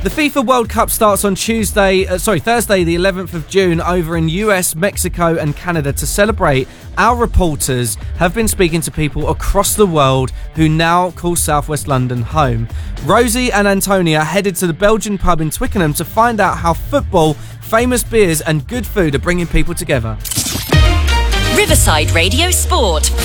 The FIFA World Cup starts on Thursday, the 11th of June over in US, Mexico and Canada. To celebrate, our reporters have been speaking to people across the world who now call Southwest London home. Rosie and Antonia headed to the Belgian pub in Twickenham to find out how football, famous beers and good food are bringing people together. Riverside Radio Sport.